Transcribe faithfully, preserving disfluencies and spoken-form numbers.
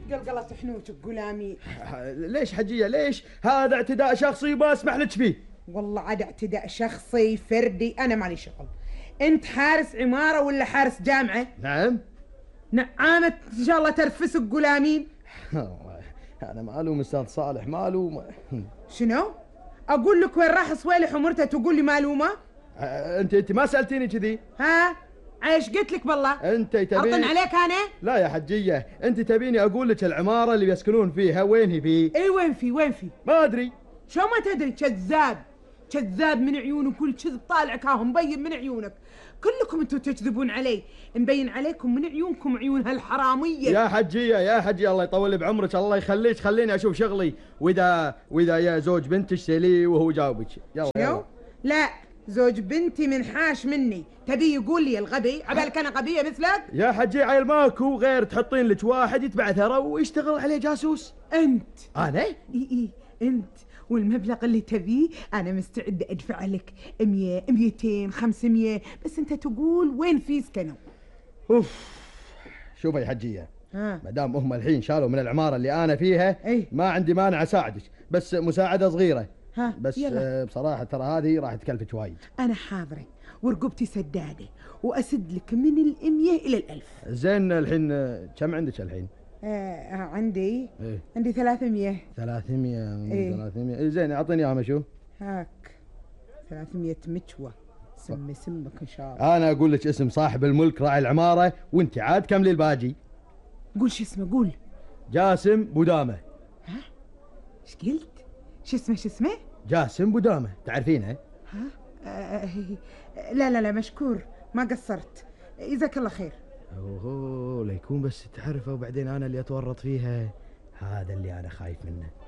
قلقلة حنوتك قلامي. ليش حجية ليش؟ هذا اعتداء شخصي وما اسمح لك فيه. والله عاد اعتداء شخصي فردي، انا مالي شغل. انت حارس عمارة ولا حارس جامعة؟ نعم. نعامة ان شاء الله ترفسك قلامين. انا مالوم استاذ صالح مالوم. شنو؟ اقول لك وين راح صويلح ومرته تقول لي مالومه؟ انت انت ما سالتيني كذي. ها عايش قلت لك بالله. انت تبيني ارطن عليك انا؟ لا يا حجيه، انت تبيني اقول لك العماره اللي بيسكنون فيها وين هي فيه؟ اي وين في وين في؟ ما ادري. شو ما تدري؟ كذاب كذاب من عيونك، كل كذب طالعك ها مبين من عيونك. كلكم انتم تكذبون علي، مبين عليكم من عيونكم عيون هالحراميه. يا حجيه يا حجيه الله يطول بعمرك، الله يخليك خليني اشوف شغلي، واذا واذا يا زوج بنتك سليه وهو جاوبك. يلا يلا. لا زوج بنتي منحاش مني، تبي يقول لي الغبي عبالك انا غبيه مثلك؟ يا حجي عيل ماكو غير تحطين لك واحد يتبع ثرى ويشتغل عليه جاسوس. انت انا؟ اي اي انت، والمبلغ اللي تبيه انا مستعده ادفع لك مية ميتين خمسمية، بس انت تقول وين في سكنوا. اوف شوفي يا حجيه، ما دام هم الحين شالوا من العماره اللي انا فيها ايه؟ ما عندي مانع اساعدك، بس مساعده صغيره. ها بس يلا. بصراحه ترى هذه راح تكلفك وايد. انا حاضره ورقبتي سداده واسد لك من الامية الى الالف. زين الحين كم عندك الحين؟ آه عندي ايه؟ عندي ثلاثمية. ثلاثمية؟ ايه؟ ثلاثمية زين اعطيني اياها شو؟ هاك ثلاثمية متوى، سمي سمك ان شاء الله. انا اقول لك اسم صاحب الملك راعي العماره وانت عاد كملي الباجي. قول شو اسمه قول. جاسم بودامه. ها ايش قلت؟ شو اسمه شو اسمه؟ جاسم بودامه، تعرفينه؟ ها آه لا لا لا مشكور ما قصرت، جزاك الله خير. اوه لا يكون بس تعرفه وبعدين انا اللي اتورط فيها، هذا اللي انا خايف منه.